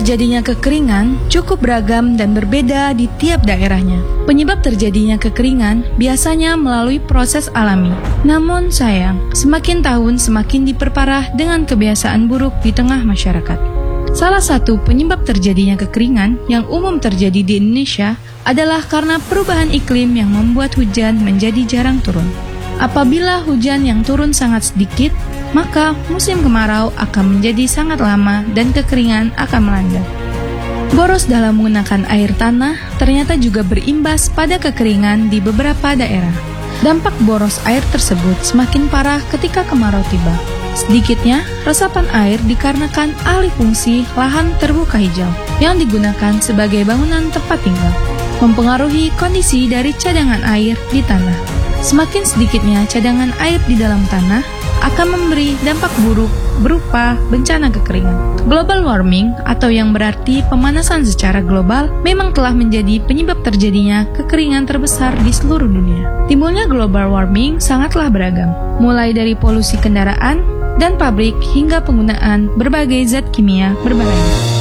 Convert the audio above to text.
terjadinya kekeringan cukup beragam dan berbeda di tiap daerahnya. Penyebab terjadinya kekeringan biasanya melalui proses alami. Namun sayang, semakin tahun semakin diperparah dengan kebiasaan buruk di tengah masyarakat. Salah satu penyebab terjadinya kekeringan yang umum terjadi di Indonesia adalah karena perubahan iklim yang membuat hujan menjadi jarang turun. Apabila hujan yang turun sangat sedikit, maka musim kemarau akan menjadi sangat lama dan kekeringan akan melanda. Boros dalam menggunakan air tanah ternyata juga berimbas pada kekeringan di beberapa daerah. Dampak boros air tersebut semakin parah ketika kemarau tiba. Sedikitnya, resapan air dikarenakan alih fungsi lahan terbuka hijau yang digunakan sebagai bangunan tempat tinggal, mempengaruhi kondisi dari cadangan air di tanah. Semakin sedikitnya cadangan air di dalam tanah akan memberi dampak buruk berupa bencana kekeringan. Global warming atau yang berarti pemanasan secara global memang telah menjadi penyebab terjadinya kekeringan terbesar di seluruh dunia. Timbulnya global warming sangatlah beragam, mulai dari polusi kendaraan dan pabrik hingga penggunaan berbagai zat kimia berbahaya.